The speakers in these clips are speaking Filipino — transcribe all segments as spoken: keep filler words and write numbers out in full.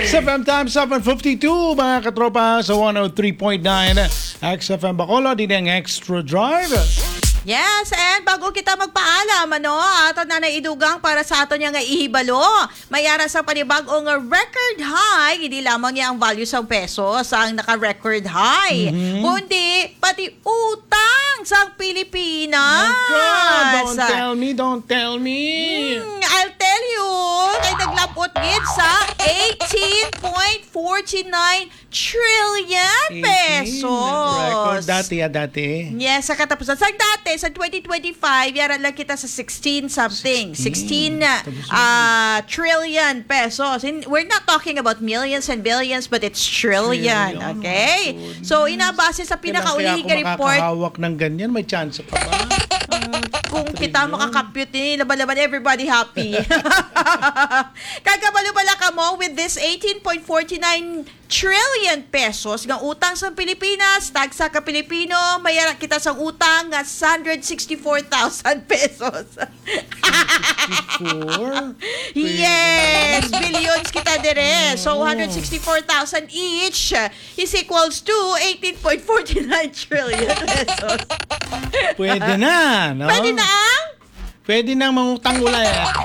X F M time seven fifty-two mga katropa sa one oh three point nine X F M Bacolod, din ang Extra Drive. Yes, and bago kita magpaalam, ano, ato na naidugang para sa ato niya nga ihibalo. Mayara sa panibagong record high, hindi lamang niya ang value sa peso sa ang naka-record high. Mm-hmm. Kundi, pati utang sa Pilipinas. Oh God, don't tell me, don't tell me. Mm, I'll tell you, kay naglapot gid sa eighteen point four nine trillion pesos. Record dati ah, dati. Yes, sa katapusan. Sa dati, sa twenty twenty-five, yara lang kita sa sixteen something. sixteen uh, trillion pesos. And we're not talking about millions and billions, but it's trillion. trillion. Okay? So, inabase sa pinakaulihing report. Kaya makakahawak ng ganyan, may chance pa ba? Uh, kung kita makakapute ni laban-laban, everybody happy. Kagabalo pala ka mo with this eighteen point four nine trillion pesos ng utang sa Pilipinas, tagsa ka Pilipino, mayara kita sa utang nga one hundred sixty-four thousand pesos. sixty-four? Yes, billions kita dire. So one hundred sixty-four thousand each is equals to eighteen point four nine trillion pesos. Pwede na, no? Pwede na ang? Pwede na mangutang ulit.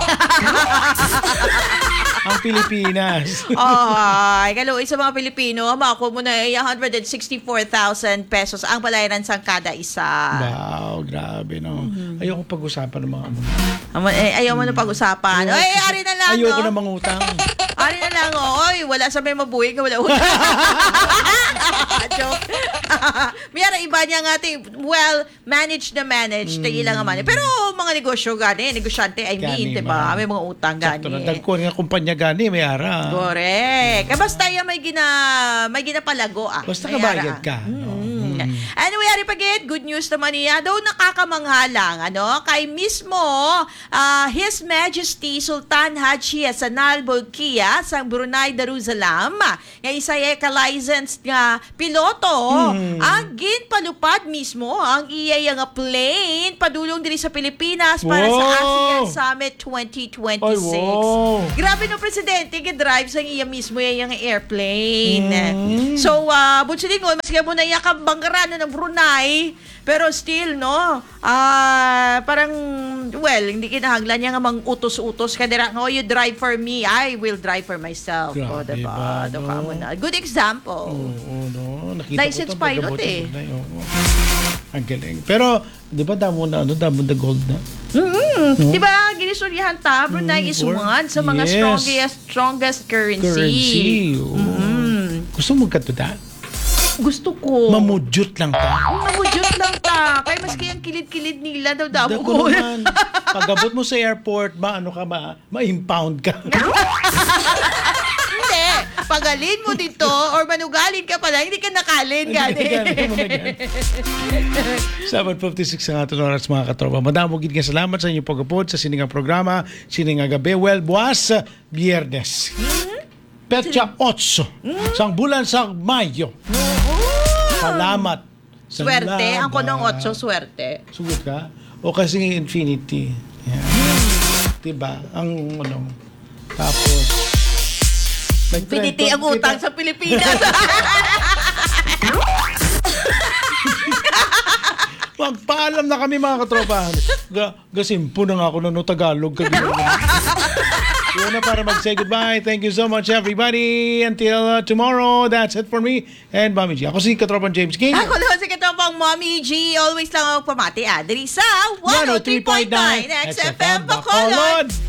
Ang Pilipinas. Ay, kaluoy sa mga Pilipino, mako mo na one hundred sixty-four thousand pesos ang bayaran sa kada isa. Wow, grabe, no? Mm-hmm. Ayoko pag-usapan ng mga ano. Eh, ayaw mo na pag-usapan. Ay, ari na lang, ayoko no? na mangutang. Ari na lang, oh. Oy, wala sa may mabuhay ka, wala utang. Joke. Mayara iba niya nga, well, manage na manage, mm. ilang man. Pero mga negosyo gani, negosyante, I mean, gani, diba? May mga utang gani. Sakto na, dagko nga kumpanya gani, may ara. Correct. Mm. Basta yan may gina, may ginapalago, ah. Basta kabayad ka. Mm. No? Mm. Anyway, ari pagit, good news naman niya. Daw nakakamanghalang, ano, kay mismo, uh, His Majesty Sultan Haji Hassanal Bolkiah sa Brunei Darussalam, nga isa ka licensed nga piloto, hmm. ang ginpalupad mismo ang iya nga plane padulong diri sa Pilipinas para wow. sa ASEAN Summit twenty twenty-six. Ay, wow. Grabe no, presidente, gi-drive sa iya mismo yung airplane. Hmm. So, uh, bunsuling ko, maski mo na iya kabanggaran ng Brunei, pero still, no, uh, parang, well, hindi kinahanglan niya nga mang utos-utos ka dira, no, you drive for me, I will drive for myself. Grabe o, diba? ba, No? no? Na. Good example. Oo, oh, oh, no. Nakita License ko pilot eh. Oh, oh. Ang galing. Pero, di ba damo na, ano, damo na gold na? Mm-hmm. No? Di ba, ginisuryahan ta, Brunei mm, is or, one sa mga yes. strongest strongest currency. Currency. Oh. Mm-hmm. Gusto mo katuda? Gusto ko. Mamudyot lang ta. Mamudyot lang ta. Kaya maski ang kilid-kilid nila daw daw. Dako naman. Pag-abot mo sa airport, ma ano ka ba? Ma-impound ka. Hindi. Pagalin mo dito or manugalin ka pala, hindi ka nakalin. Gani. seven fifty-six ang ating oras mga katropa. Madamo gid nga salamat sa inyong pag-upod sa siningang programa, siningang gabi. Well, buwas, Biyernes. Mm-hmm. Petsa eight. Mm-hmm. Sang bulan sa Mayo. Salamat. Swerte. Salamat. Ang konong otso, swerte. Sugot ka? O kasi infinity. Yan. Diba? Ang ano. Tapos, infinity ang utang sa Pilipinas. Magpaalam na kami mga katropa. Ga gasimpo na nga ako ng Tagalog. Yun na para mag-say goodbye. Thank you so much everybody. Until uh, tomorrow, that's it for me and Mommy G. Ako si Katropang James King. Ako naman si Katropang Mommy G. Always lang ako pamati. Adri sa one oh three point nine X F M Bacolod.